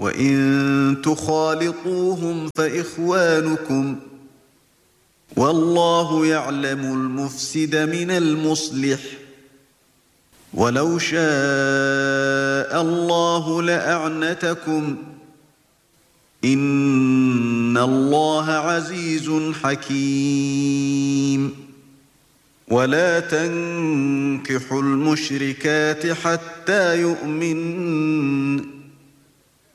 وإن تخالطوهم فإخوانكم والله يعلم المفسد من المصلح ولو شاء الله لأعنتكم إن الله عزيز حكيم ولا تنكحوا المشركات حتى يؤمنن